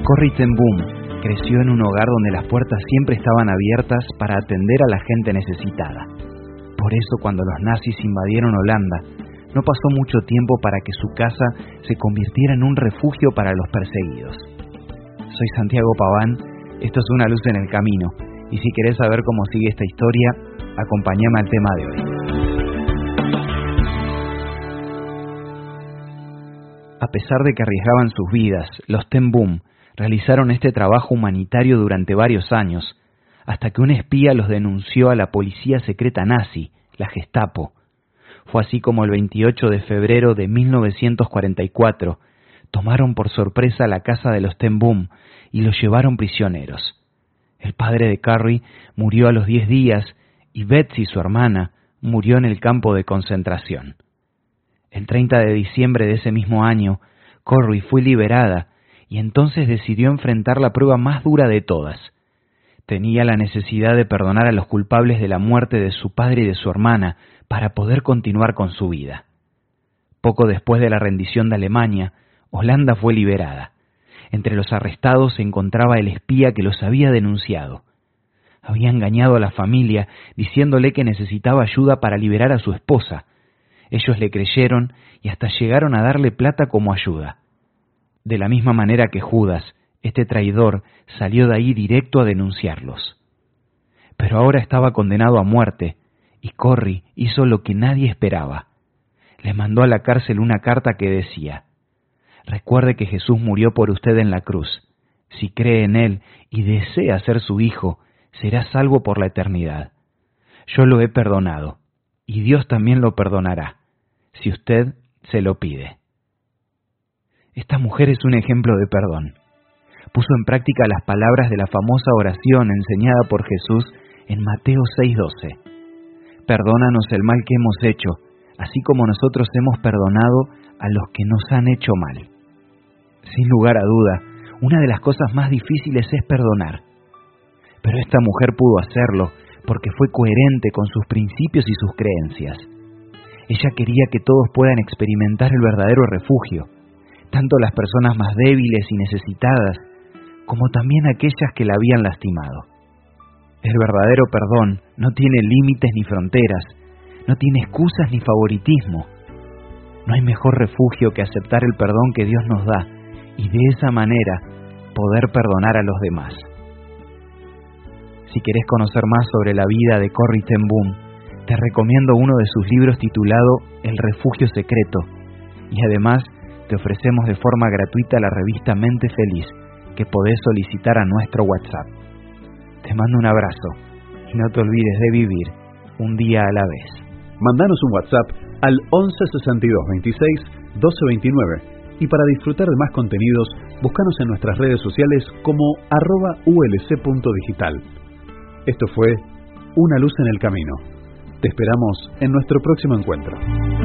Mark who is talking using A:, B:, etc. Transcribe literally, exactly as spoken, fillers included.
A: Corrie ten Boom creció en un hogar donde las puertas siempre estaban abiertas para atender a la gente necesitada. Por eso, cuando los nazis invadieron Holanda, no pasó mucho tiempo para que su casa se convirtiera en un refugio para los perseguidos. Soy Santiago Paván, esto es Una luz en el camino, y si querés saber cómo sigue esta historia, acompáñame al tema de hoy. A pesar de que arriesgaban sus vidas, los ten Boom realizaron este trabajo humanitario durante varios años, hasta que un espía los denunció a la policía secreta nazi, la Gestapo. Fue así como el veintiocho de febrero de mil novecientos cuarenta y cuatro tomaron por sorpresa la casa de los ten Boom y los llevaron prisioneros. El padre de Corrie murió a los diez días y Betsy, su hermana, murió en el campo de concentración. El treinta de diciembre de ese mismo año, Corrie fue liberada y entonces decidió enfrentar la prueba más dura de todas. Tenía la necesidad de perdonar a los culpables de la muerte de su padre y de su hermana para poder continuar con su vida. Poco después de la rendición de Alemania, Holanda fue liberada. Entre los arrestados se encontraba el espía que los había denunciado. Había engañado a la familia diciéndole que necesitaba ayuda para liberar a su esposa. Ellos le creyeron y hasta llegaron a darle plata como ayuda. De la misma manera que Judas, este traidor salió de ahí directo a denunciarlos. Pero ahora estaba condenado a muerte, y Corrie hizo lo que nadie esperaba. Le mandó a la cárcel una carta que decía: «Recuerde que Jesús murió por usted en la cruz. Si cree en Él y desea ser su hijo, será salvo por la eternidad. Yo lo he perdonado, y Dios también lo perdonará, si usted se lo pide». Esta mujer es un ejemplo de perdón. Puso en práctica las palabras de la famosa oración enseñada por Jesús en Mateo seis doce. «Perdónanos el mal que hemos hecho, así como nosotros hemos perdonado a los que nos han hecho mal». Sin lugar a duda, una de las cosas más difíciles es perdonar. Pero esta mujer pudo hacerlo porque fue coherente con sus principios y sus creencias. Ella quería que todos puedan experimentar el verdadero refugio, tanto las personas más débiles y necesitadas, como también aquellas que la habían lastimado. El verdadero perdón no tiene límites ni fronteras, no tiene excusas ni favoritismo. No hay mejor refugio que aceptar el perdón que Dios nos da y de esa manera poder perdonar a los demás. Si querés conocer más sobre la vida de Corrie ten Boom, te recomiendo uno de sus libros titulado El refugio secreto, y además te ofrecemos de forma gratuita la revista Mente Feliz, que podés solicitar a nuestro WhatsApp. Te mando un abrazo y no te olvides de vivir un día a la vez.
B: Mandanos un WhatsApp al once sesenta y dos veintiséis doce veintinueve y para disfrutar de más contenidos, búscanos en nuestras redes sociales como arroba ulc.digital. Esto fue Una luz en el camino. Te esperamos en nuestro próximo encuentro.